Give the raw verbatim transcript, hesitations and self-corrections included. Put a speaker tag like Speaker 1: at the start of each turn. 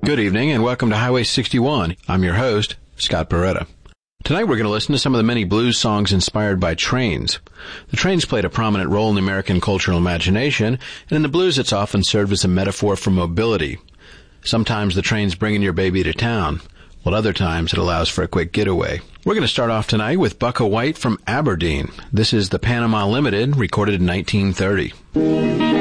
Speaker 1: Good evening and welcome to Highway sixty-one. I'm your host, Scott Beretta. Tonight we're going to listen to some of the many blues songs inspired by trains. The trains played a prominent role in the American cultural imagination, and in the blues it's often served as a metaphor for mobility. Sometimes the train's bringing your baby to town, while other times it allows for a quick getaway. We're going to start off tonight with Bukka White from Aberdeen. This is the Panama Limited, recorded in nineteen thirty.